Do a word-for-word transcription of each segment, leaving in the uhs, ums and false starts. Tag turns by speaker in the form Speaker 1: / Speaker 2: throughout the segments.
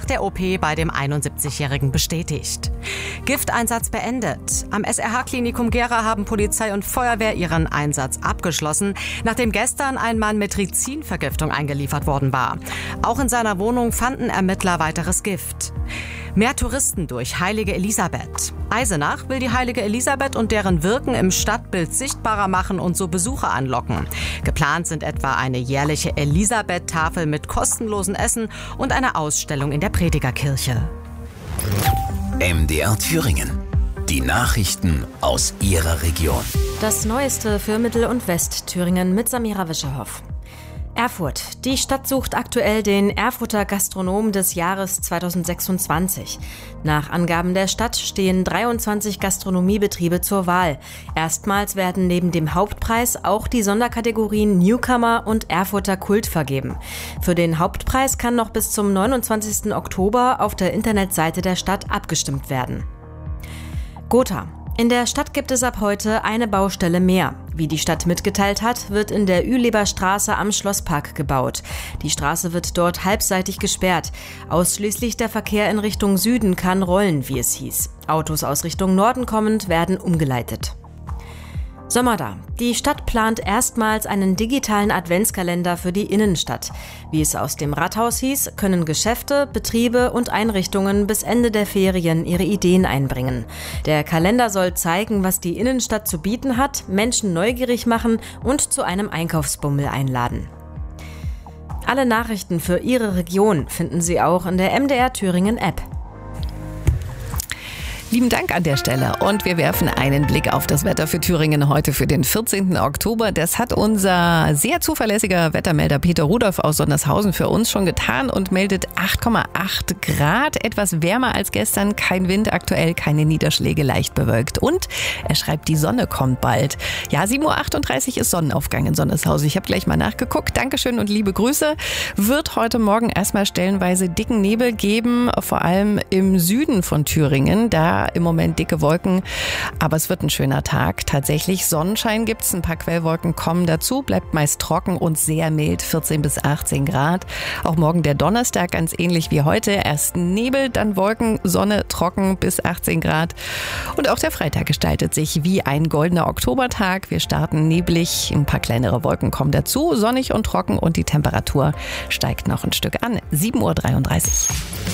Speaker 1: der O P bei dem einundsiebzigjährigen bestätigt. Gifteinsatz beendet. Am S R H-Klinikum Gera haben Polizei und Feuerwehr ihren Einsatz abgeschlossen, nachdem gestern ein Mann mit Rizinvergiftung eingeliefert worden war. Auch in seiner Wohnung fanden Ermittler weiteres Gift. Mehr Touristen durch Heilige Elisabeth. Eisenach will die Heilige Elisabeth und deren Wirken im Stadtbild sichtbarer machen und so Besucher anlocken. Geplant sind etwa eine jährliche Elisabeth-Tafel mit kostenlosen Essen und eine Ausstellung in der Predigerkirche.
Speaker 2: M D R Thüringen. Die Nachrichten aus Ihrer Region.
Speaker 3: Das Neueste für Mittel- und Westthüringen mit Samira Wischerhoff. Erfurt. Die Stadt sucht aktuell den Erfurter Gastronom des Jahres zweitausendsechsundzwanzig. Nach Angaben der Stadt stehen dreiundzwanzig Gastronomiebetriebe zur Wahl. Erstmals werden neben dem Hauptpreis auch die Sonderkategorien Newcomer und Erfurter Kult vergeben. Für den Hauptpreis kann noch bis zum neunundzwanzigsten Oktober auf der Internetseite der Stadt abgestimmt werden. Gotha. In der Stadt gibt es ab heute eine Baustelle mehr. Wie die Stadt mitgeteilt hat, wird in der Üleber Straße am Schlosspark gebaut. Die Straße wird dort halbseitig gesperrt. Ausschließlich der Verkehr in Richtung Süden kann rollen, wie es hieß. Autos aus Richtung Norden kommend werden umgeleitet. Sommer da. Die Stadt plant erstmals einen digitalen Adventskalender für die Innenstadt. Wie es aus dem Rathaus hieß, können Geschäfte, Betriebe und Einrichtungen bis Ende der Ferien ihre Ideen einbringen. Der Kalender soll zeigen, was die Innenstadt zu bieten hat, Menschen neugierig machen und zu einem Einkaufsbummel einladen. Alle Nachrichten für Ihre Region finden Sie auch in der M D R Thüringen App.
Speaker 4: Lieben Dank an der Stelle und wir werfen einen Blick auf das Wetter für Thüringen heute für den vierzehnten Oktober. Das hat unser sehr zuverlässiger Wettermelder Peter Rudolph aus Sondershausen für uns schon getan und meldet acht Komma acht Grad, etwas wärmer als gestern, kein Wind aktuell, keine Niederschläge, leicht bewölkt und er schreibt, die Sonne kommt bald. Ja, sieben Uhr achtunddreißig ist Sonnenaufgang in Sondershausen. Ich habe gleich mal nachgeguckt. Dankeschön und liebe Grüße. Wird heute Morgen erstmal stellenweise dicken Nebel geben, vor allem im Süden von Thüringen. Da im Moment dicke Wolken, aber es wird ein schöner Tag. Tatsächlich Sonnenschein gibt's, ein paar Quellwolken kommen dazu, bleibt meist trocken und sehr mild, vierzehn bis achtzehn Grad. Auch morgen der Donnerstag ganz ähnlich wie heute. Erst Nebel, dann Wolken, Sonne, trocken bis achtzehn Grad. Und auch der Freitag gestaltet sich wie ein goldener Oktobertag. Wir starten neblig, ein paar kleinere Wolken kommen dazu, sonnig und trocken und die Temperatur steigt noch ein Stück an. sieben Uhr dreiunddreißig.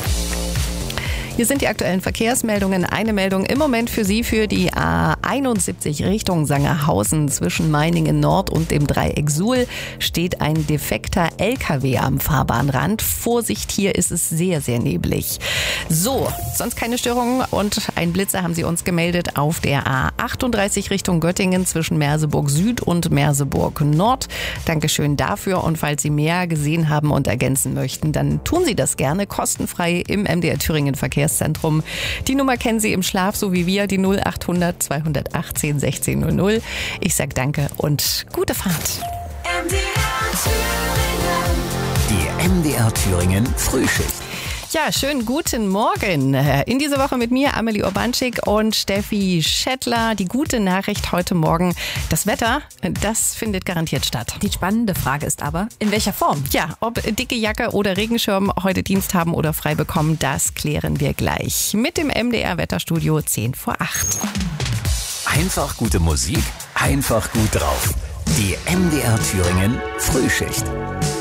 Speaker 4: Hier sind die aktuellen Verkehrsmeldungen. Eine Meldung im Moment für Sie für die A einundsiebzig Richtung Sangerhausen. Zwischen Meiningen Nord und dem Dreieck Suhl steht ein defekter L K W am Fahrbahnrand. Vorsicht, hier ist es sehr, sehr neblig. So, sonst keine Störungen und ein Blitzer haben Sie uns gemeldet auf der A achtunddreißig Richtung Göttingen zwischen Merseburg Süd und Merseburg Nord. Dankeschön dafür und falls Sie mehr gesehen haben und ergänzen möchten, dann tun Sie das gerne kostenfrei im M D R Thüringen Verkehr. Zentrum. Die Nummer kennen Sie im Schlaf, so wie wir, die null achthundert zweihundertachtzehn sechzehn null null. Ich sag danke und gute Fahrt.
Speaker 2: M D R Thüringen. Die M D R Thüringen Frühschicht.
Speaker 4: Ja, schönen guten Morgen. In dieser Woche mit mir Amelie Urbanschik und Steffi Schettler. Die gute Nachricht heute Morgen, das Wetter, das findet garantiert statt.
Speaker 5: Die spannende Frage ist aber, in welcher Form?
Speaker 4: Ja, ob dicke Jacke oder Regenschirm heute Dienst haben oder frei bekommen, das klären wir gleich. Mit dem M D R Wetterstudio zehn vor acht.
Speaker 2: Einfach gute Musik, einfach gut drauf. Die M D R Thüringen Frühschicht.